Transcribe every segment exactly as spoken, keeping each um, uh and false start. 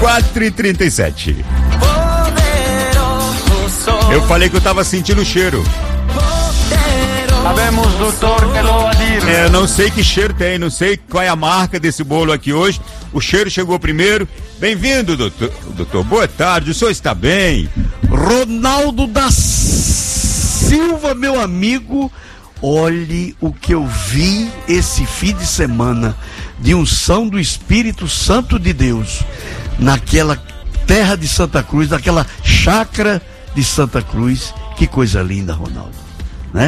quatro e trinta e sete. Eu falei que eu tava sentindo o cheiro. Sabemos, doutor, que lo a dire. É, não sei que cheiro tem, não sei qual é a marca desse bolo aqui hoje. O cheiro chegou primeiro. Bem-vindo, doutor. Doutor, boa tarde, o senhor está bem? Ronaldo da Silva, meu amigo, olhe o que eu vi esse fim de semana de unção do Espírito Santo de Deus naquela terra de Santa Cruz, naquela chácara de Santa Cruz. Que coisa linda, Ronaldo, né?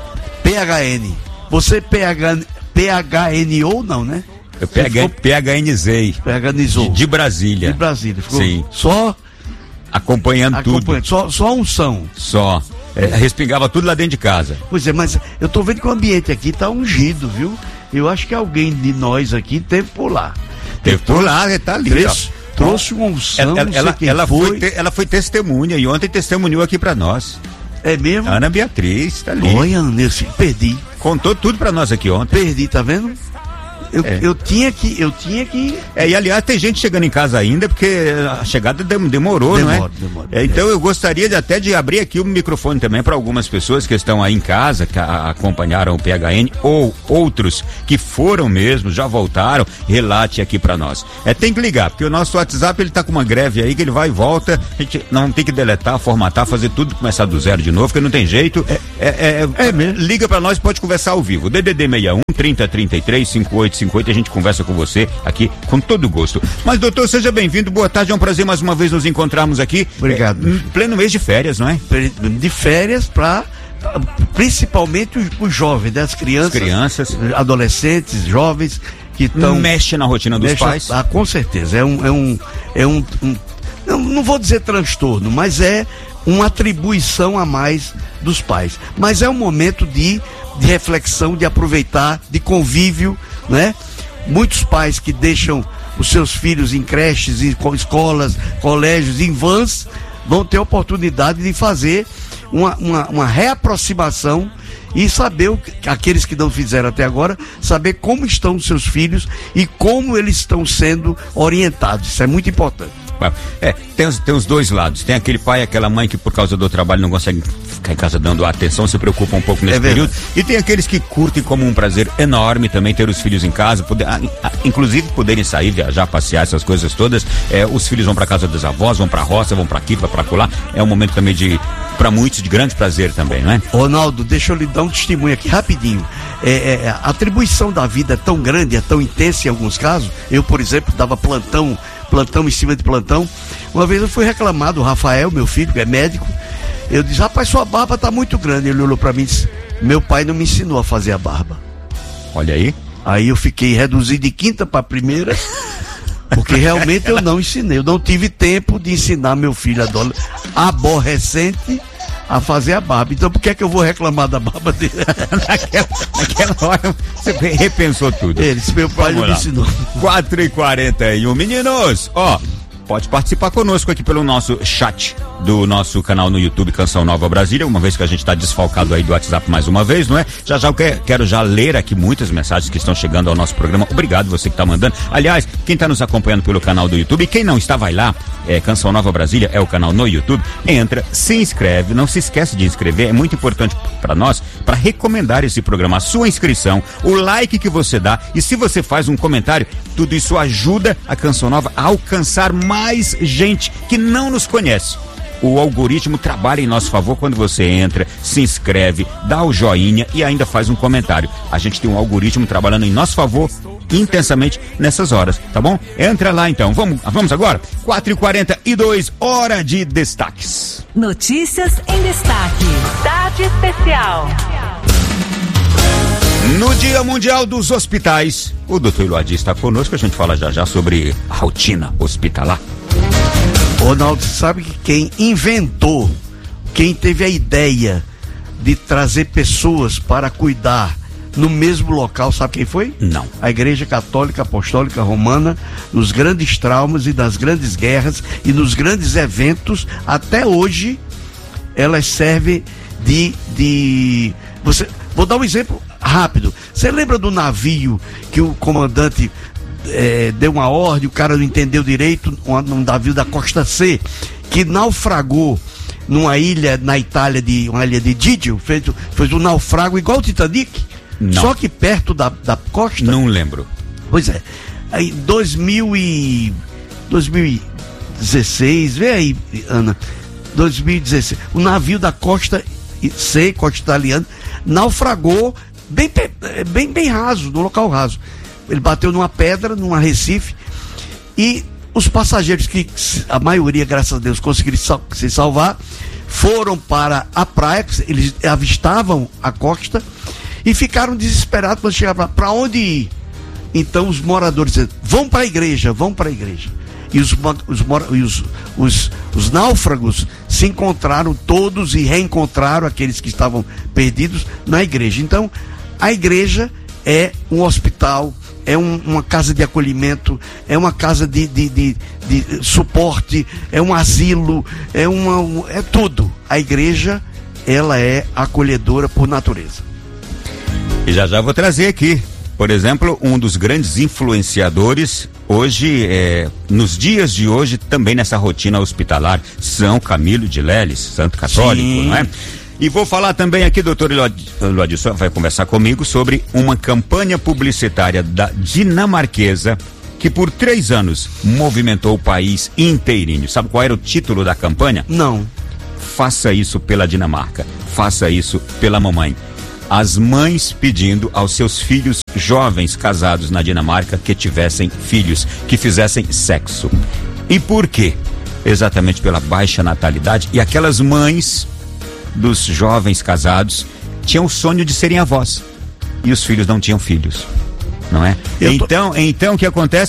P H N, você P H, P H N ou não, né? Eu P H N Z PHNizou. De, de Brasília. De Brasília, ficou sim. Só acompanhando, acompanhando tudo. Só, só unção. Só. É, respingava tudo lá dentro de casa. Pois é, mas eu tô vendo que o ambiente aqui tá ungido, viu? Eu acho que alguém de nós aqui teve por lá. Teve por lá, tá ali. Trouxe, trouxe uma unção, ela, não sei ela, quem ela foi. foi te, ela foi testemunha e ontem testemunhou aqui pra nós. É mesmo? Ana Beatriz, tá ali. Olha, Nilson, perdi. Contou tudo pra nós aqui ontem. Perdi, tá vendo? Eu, é. eu tinha que, eu tinha que... É, e aliás, tem gente chegando em casa ainda, porque a chegada demorou, demora, não é? Demora, é então é. eu gostaria de, até de abrir aqui o microfone também para algumas pessoas que estão aí em casa, que a, acompanharam o P H N, ou outros que foram mesmo, já voltaram, relate aqui para nós. É, tem que ligar, porque o nosso WhatsApp, ele tá com uma greve aí, que ele vai e volta, a gente não tem que deletar, formatar, fazer tudo, começar do zero de novo, porque não tem jeito. É, é, é, é mesmo. Liga para nós, pode conversar ao vivo. D D D sessenta e um, trinta, trinta e três, cinquenta e oito cinquenta, a gente conversa com você aqui com todo gosto. Mas, doutor, seja bem-vindo, boa tarde, é um prazer mais uma vez nos encontrarmos aqui. Obrigado. É, em pleno mês de férias, não é? De férias para principalmente os, os jovens, né? As crianças, As crianças, adolescentes, jovens que estão... Mexe na rotina dos mexe, pais. Ah, com certeza, é um... É um, é um, um não, não vou dizer transtorno, mas é uma atribuição a mais dos pais. Mas é um momento de, de reflexão, de aproveitar, de convívio, né? Muitos pais que deixam os seus filhos em creches, em escolas, colégios, em vans, vão ter a oportunidade de fazer uma, uma, uma reaproximação e saber, o que, aqueles que não fizeram até agora, saber como estão os seus filhos e como eles estão sendo orientados. Isso é muito importante. É, tem os, tem os dois lados. Tem aquele pai e aquela mãe que por causa do trabalho não consegue ficar em casa dando atenção, se preocupa um pouco nesse é período. E tem aqueles que curtem como um prazer enorme também ter os filhos em casa, poder, a, a, inclusive poderem sair, viajar, passear, essas coisas todas. É, os filhos vão para casa dos avós, vão para a roça, vão para aqui, vão para colar. É um momento também de, para muitos, de grande prazer também, não é? Ronaldo, deixa eu lhe dar um testemunho aqui rapidinho. É, é, a atribuição da vida é tão grande, é tão intensa em alguns casos. Eu, por exemplo, dava plantão plantão em cima de plantão. Uma vez eu fui reclamar do Rafael, meu filho, que é médico. Eu disse, rapaz, sua barba tá muito grande. Ele olhou pra mim e disse, meu pai não me ensinou a fazer a barba. Olha aí. Aí eu fiquei reduzido de quinta pra primeira, porque realmente eu não ensinei. Eu não tive tempo de ensinar meu filho adolescente, aborrecente, a fazer a barba. Então por que é que eu vou reclamar da barba dele? naquela, naquela hora você repensou tudo. Ele disse, meu pai Vamos não lá. me ensinou. quatro e quarenta e um, meninos, ó, pode participar conosco aqui pelo nosso chat do nosso canal no YouTube Canção Nova Brasília, uma vez que a gente está desfalcado aí do WhatsApp mais uma vez, não é? Já já eu quero, quero já ler aqui muitas mensagens que estão chegando ao nosso programa. Obrigado você que está mandando. Aliás, quem está nos acompanhando pelo canal do YouTube, e quem não está, vai lá, é, Canção Nova Brasília é o canal no YouTube, entra, se inscreve, não se esquece de inscrever, é muito importante para nós, para recomendar esse programa, a sua inscrição, o like que você dá, e se você faz um comentário, tudo isso ajuda a Canção Nova a alcançar mais gente que não nos conhece. O algoritmo trabalha em nosso favor quando você entra, se inscreve, dá o joinha e ainda faz um comentário. A gente tem um algoritmo trabalhando em nosso favor intensamente nessas horas, tá bom? Entra lá então, vamos, vamos agora? quatro e quarenta e dois, hora de destaques. Notícias em destaque. Tarde especial. No Dia Mundial dos Hospitais, o doutor Iloadi está conosco, a gente fala já já sobre a rotina hospitalar. Ronaldo, sabe que quem inventou, quem teve a ideia de trazer pessoas para cuidar no mesmo local, sabe quem foi? Não. A Igreja Católica Apostólica Romana, nos grandes traumas e nas grandes guerras e nos grandes eventos, até hoje, elas servem de... de você, vou dar um exemplo rápido. Você lembra do navio que o comandante é, deu uma ordem, o cara não entendeu direito, um, um navio da Costa C, que naufragou numa ilha na Itália, de uma ilha de Didio, fez, fez um naufrago igual o Titanic, não. Só que perto da, da costa. Não lembro. Pois é. Aí, dois mil e dezesseis, vê aí, Ana, dois mil e dezesseis, o navio da Costa C, costa italiana, naufragou bem, bem, bem raso, no local raso. Ele bateu numa pedra, num arrecife, e os passageiros, que a maioria, graças a Deus, conseguiram se salvar, foram para a praia, eles avistavam a costa e ficaram desesperados quando chegaram para onde ir. Então os moradores diziam, vão para a igreja, vão para a igreja. E os, os, os, os, os náufragos se encontraram todos e reencontraram aqueles que estavam perdidos na igreja. Então, a igreja é um hospital, é um, uma casa de acolhimento, é uma casa de, de, de, de suporte, é um asilo, é, uma, é tudo. A igreja, ela é acolhedora por natureza. E já já vou trazer aqui, por exemplo, um dos grandes influenciadores hoje, é, nos dias de hoje, também nessa rotina hospitalar, São Camilo de Leles, santo católico, Sim. não é? E vou falar também aqui, doutor Eloadilson vai conversar comigo sobre uma campanha publicitária da dinamarquesa que por três anos movimentou o país inteirinho. Sabe qual era o título da campanha? Não. Faça isso pela Dinamarca, faça isso pela mamãe. As mães pedindo aos seus filhos jovens casados na Dinamarca que tivessem filhos, que fizessem sexo. E por quê? Exatamente pela baixa natalidade, e aquelas mães dos jovens casados tinham o sonho de serem avós e os filhos não tinham filhos, não é? Eu tô... Então, então o que acontece?